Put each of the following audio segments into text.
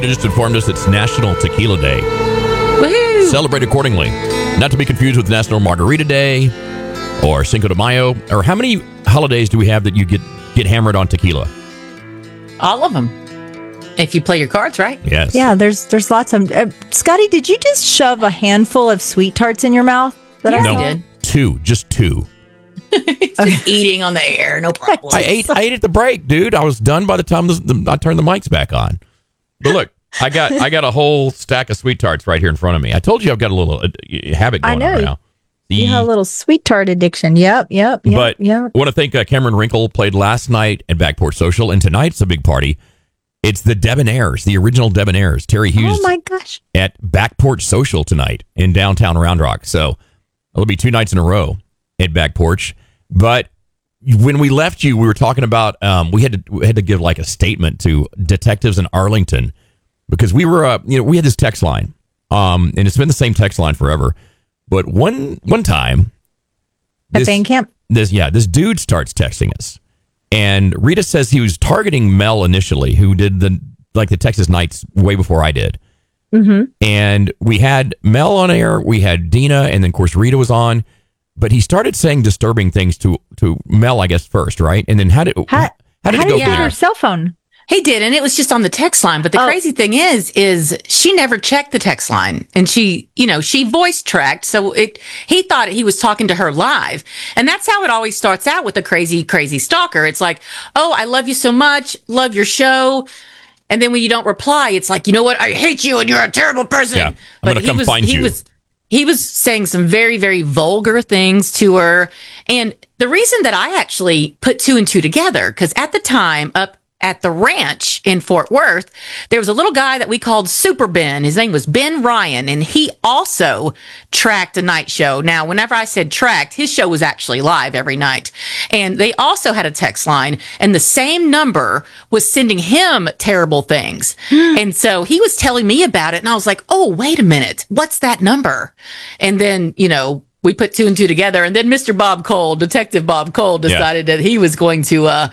Rita just informed us it's National Tequila Day. Woohoo! Celebrate accordingly. Not to be confused with National Margarita Day or Cinco de Mayo. Or how many holidays do we have that you get hammered on tequila? All of them. If you play your cards right. Yes. Yeah, there's lots of them. Scotty, did you just shove a handful of sweet tarts in your mouth? Yes, No. he did. Just two. Just eating on the air, no problem. I ate at the break, dude. I was done by the time I turned the mics back on. But look, I got a whole stack of sweet tarts right here in front of me. I told you I've got a little habit going on right now. You have a little sweet tart addiction. Yep. But yep. I want to thank Cameron Wrinkle played last night at Back Porch Social, and tonight's a big party. It's the Debonaires, the original Debonaires. Terry Hughes. Oh my gosh! At Back Porch Social tonight in downtown Round Rock. So it'll be 2 nights in a row at Back Porch. But when we left you, we were talking about we had to give like a statement to detectives in Arlington because we were we had this text line, and it's been the same text line forever. But one time, At band camp, this dude starts texting us, and Rita says he was targeting Mel initially, who did the Texas Nights way before I did. Mm-hmm. And we had Mel on air, we had Dina, and then of course Rita was on. But he started saying disturbing things to Mel, I guess, first, right? And then how did it go you from get there? her cell phone? He did, and it was just on the text line. But the crazy thing is she never checked the text line, and she voice tracked. So he thought he was talking to her live, and that's how it always starts out with a crazy, crazy stalker. It's like, oh, I love you so much, love your show. And then when you don't reply, it's like, you know what? I hate you and you're a terrible person. Yeah, I'm going to come find you. He was saying some very, very vulgar things to her. And the reason that I actually put 2 and 2 together, because at the time up at the ranch in Fort Worth, there was a little guy that we called Super Ben. His name was Ben Ryan, and he also tracked a night show. Now, whenever I said tracked, his show was actually live every night. And they also had a text line, and the same number was sending him terrible things. And so he was telling me about it, and I was like, oh, wait a minute, what's that number? And then, we put 2 and 2 together, and then Mr. Bob Cole, Detective Bob Cole, decided that he was going to,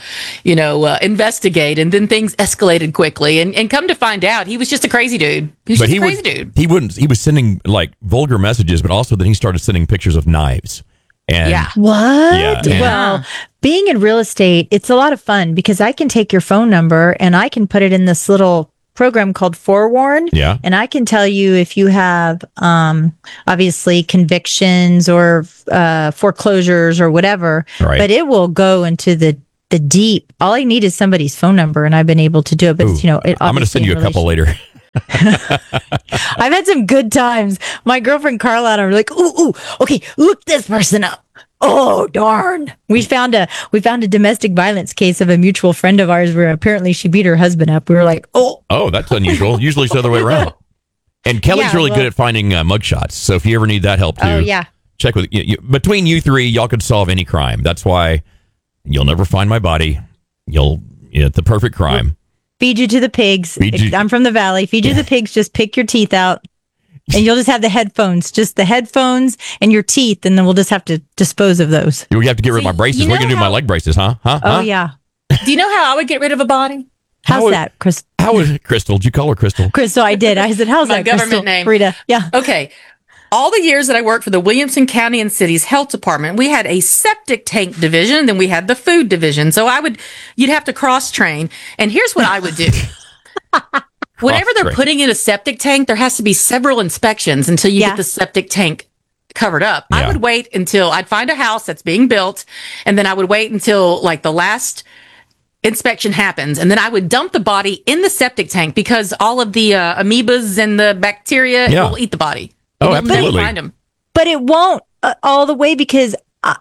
investigate, and then things escalated quickly. And come to find out, he was just a crazy dude. He was sending like vulgar messages, but also then he started sending pictures of knives. And What? Yeah, Well, being in real estate, it's a lot of fun because I can take your phone number and I can put it in this little program called Forewarn. Yeah. And I can tell you if you have obviously convictions or foreclosures or whatever, right. But it will go into the deep. All I need is somebody's phone number and I've been able to do it. But I'm going to send you a couple later. I've had some good times. My girlfriend Carla and I were like, ooh, okay, look this person up. Oh, darn. We found a domestic violence case of a mutual friend of ours where apparently she beat her husband up. We were like, oh, that's unusual. Usually it's the other way around. And Kelly's really good at finding mugshots. So if you ever need that help too, check with between you 3, y'all could solve any crime. That's why you'll never find my body. It's the perfect crime. Feed you to the pigs. I'm from the valley. Feed you to the pigs. Just pick your teeth out. And you'll just have the headphones and your teeth, and then we'll just have to dispose of those. You have to get rid of my braces. We're going to do my leg braces, huh? Oh, yeah. Do you know how I would get rid of a body? How's that, Crystal? How is Crystal? Did you call her Crystal? Crystal, I did. I said, how's my that, government Crystal? name? Rita. Yeah. Okay. All the years that I worked for the Williamson County and City's Health Department, we had a septic tank division, and then we had the food division. So you'd have to cross train. And here's what I would do. Whenever they're putting in a septic tank, there has to be several inspections until you get the septic tank covered up. Yeah. I would wait until I'd find a house that's being built, and then I would wait until like the last inspection happens, and then I would dump the body in the septic tank because all of the amoebas and the bacteria will eat the body. Oh, absolutely. Find them. But it won't all the way because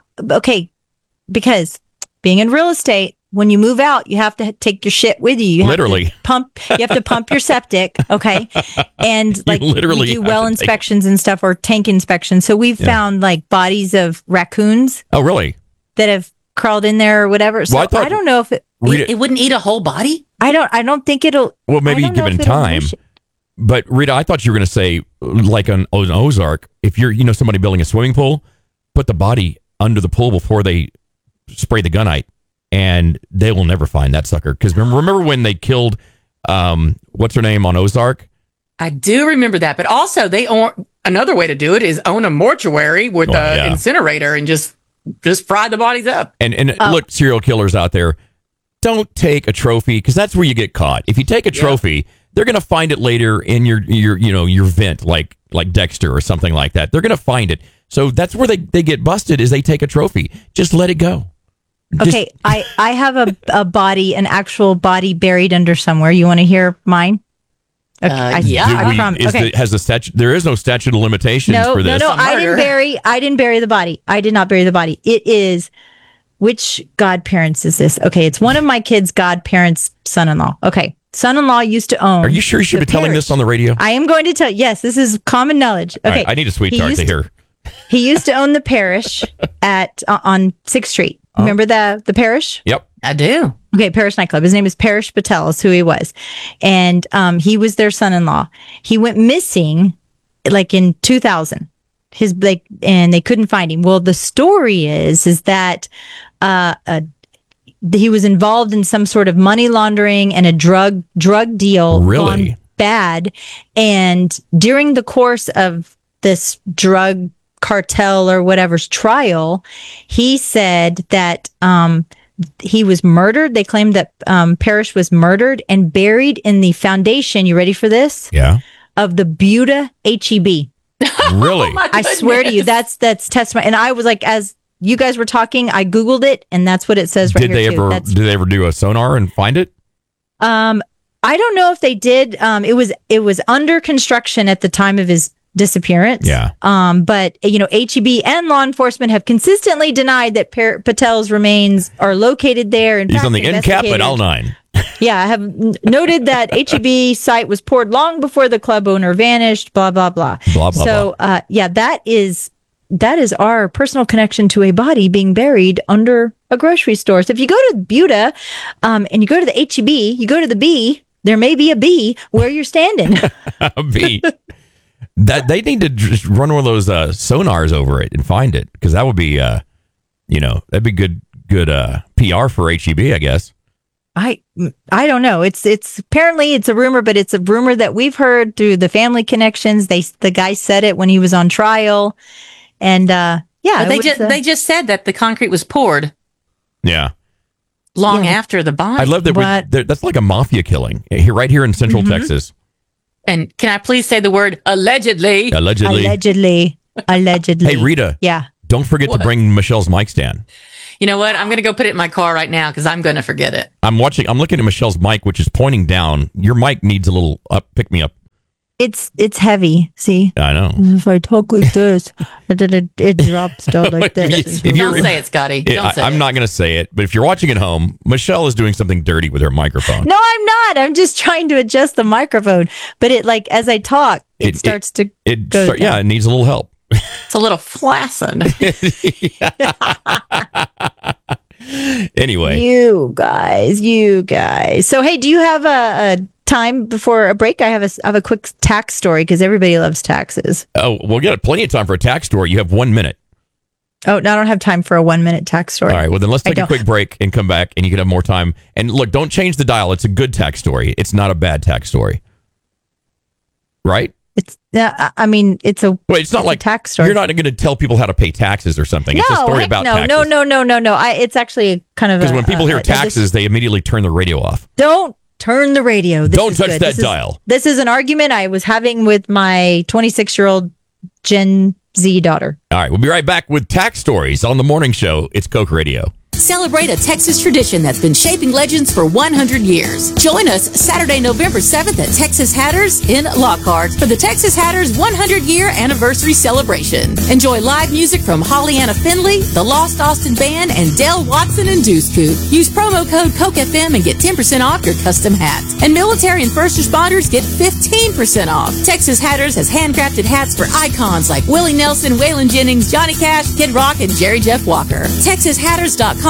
being in real estate, when you move out, you have to take your shit with you. You literally you have to pump your septic, okay? And like we do well inspections and stuff, or tank inspections. So we've found like bodies of raccoons. Oh, really? That have crawled in there or whatever. So I don't know if it wouldn't eat a whole body. I don't think it'll. Well, maybe given time. But Rita, I thought you were going to say like on Ozark, if you're somebody building a swimming pool, put the body under the pool before they spray the gunite. And they will never find that sucker. Because remember when they killed what's her name on Ozark? I do remember that, but also they own another way to do it is own a mortuary with an incinerator and just fry the bodies up. And look, serial killers out there, don't take a trophy because that's where you get caught. If you take a trophy, they're going to find it later in your vent, like Dexter or something like that. They're going to find it. So that's where they get busted is they take a trophy. Just let it go. Okay, I have a body, an actual body buried under somewhere. You want to hear mine? Okay, has the statute? There is no statute of limitations for this. No. I didn't bury the body. I did not bury the body. It is. Which godparents is this? Okay, it's one of my kids' godparents' son-in-law. Okay, son-in-law used to own. Are you sure you should be telling this on the radio? I am going to tell. Yes, this is common knowledge. Okay, right, I need a sweetheart to hear. He used to own the parish on 6th Street. Remember the parish? Yep. I do. Okay, Parish Nightclub. His name is Parish Patel, is who he was. And he was their son-in-law. He went missing like in 2000. And they couldn't find him. Well, the story is that he was involved in some sort of money laundering and a drug deal gone bad. And during the course of this drug cartel or whatever's trial, he said that he was murdered. They claimed that Parrish was murdered and buried in the foundation. You ready for this? Yeah. Of the Buda HEB. Really? Oh I swear to you, that's testimony. And I was like, as you guys were talking, I Googled it, and that's what it says right here. Did they ever do a sonar and find it? I don't know if they did. It was under construction at the time of his disappearance. Yeah. But HEB and law enforcement have consistently denied that Patel's remains are located there. He's on the end cap at L9. Yeah, I have noted that HEB site was poured long before the club owner vanished. Blah blah blah. Blah blah. So, that is our personal connection to a body being buried under a grocery store. So if you go to Buda, and you go to the HEB, you go to the B, there may be a B where you're standing. A B. That they need to just run one of those sonars over it and find it because that would be, that'd be good PR for HEB, I guess. I don't know. It's apparently it's a rumor, but it's a rumor that we've heard through the family connections. The guy said it when he was on trial, and they just said that the concrete was poured. Yeah. Long after the body. I love that. That's like a mafia killing right here in Central Texas. And can I please say the word allegedly? Allegedly. Hey, Rita. Yeah. Don't forget to bring Michelle's mic stand. You know what? I'm going to go put it in my car right now because I'm going to forget it. I'm looking at Michelle's mic, which is pointing down. Your mic needs a little pick me up. It's heavy. See? I know. If I talk like this, it drops down like this. Don't say it, Scotty. I'm not going to say it, but if you're watching at home, Michelle is doing something dirty with her microphone. No, I'm not. I'm just trying to adjust the microphone. But as I talk, it starts to go down. Yeah, it needs a little help. It's a little flaccid. Anyway. You guys. So, hey, do you have a time before a break? I have a quick tax story because everybody loves taxes. Oh, well, we got plenty of time for a tax story. You have 1 minute. Oh, no, I don't have time for a 1 minute tax story. All right, well, then let's take a quick break and come back, and you can have more time. And look, don't change the dial. It's a good tax story. It's not a bad tax story. Right? It's it's a it's not like a tax story. You're not going to tell people how to pay taxes or something. It's a story about taxes. No. It's actually kind of because when people hear taxes, they immediately turn the radio off. Don't turn the radio. Don't touch that dial. This is an argument I was having with my 26-year-old Gen Z daughter. All right, we'll be right back with tax stories on the morning show. It's Coke Radio. Celebrate a Texas tradition that's been shaping legends for 100 years. Join us Saturday, November 7th at Texas Hatters in Lockhart for the Texas Hatters 100-year anniversary celebration. Enjoy live music from Holly-Anna Finley, the Lost Austin Band, and Dale Watson and Deuce Coupe. Use promo code COKEFM and get 10% off your custom hats. And military and first responders get 15% off. Texas Hatters has handcrafted hats for icons like Willie Nelson, Waylon Jennings, Johnny Cash, Kid Rock, and Jerry Jeff Walker. TexasHatters.com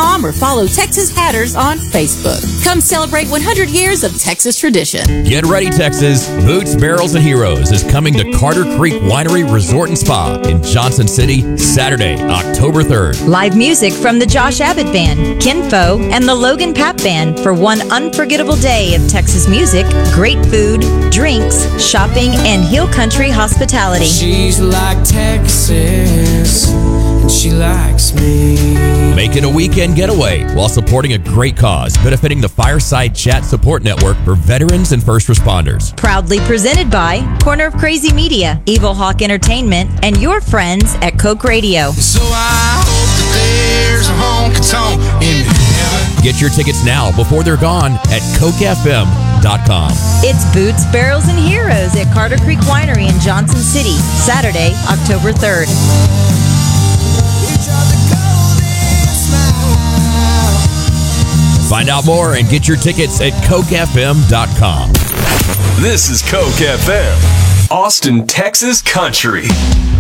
TexasHatters.com or follow Texas Hatters on Facebook. Come celebrate 100 years of Texas tradition. Get ready, Texas. Boots, Barrels, and Heroes is coming to Carter Creek Winery Resort and Spa in Johnson City, Saturday, October 3rd. Live music from the Josh Abbott Band, Kinfo, and the Logan Pap Band for one unforgettable day of Texas music, great food, drinks, shopping, and hill country hospitality. She's like Texas, and she likes me. Make it a weekend getaway while supporting a great cause benefiting the Fireside Chat Support Network for veterans and first responders. Proudly presented by Corner of Crazy Media, Evil Hawk Entertainment, and your friends at Coke Radio. So I hope that there's a honky-tonk in heaven. Get your tickets now before they're gone at cokefm.com. It's Boots, Barrels, and Heroes at Carter Creek Winery in Johnson City, Saturday, October 3rd. Find out more and get your tickets at cokefm.com. This is Coke FM, Austin, Texas Country.